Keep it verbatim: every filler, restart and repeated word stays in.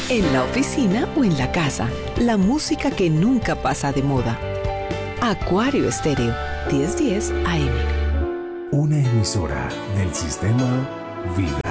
en la oficina o en la casa. La música que nunca pasa de moda. Acuario Estéreo, diez diez A M. Una emisora del sistema Vida.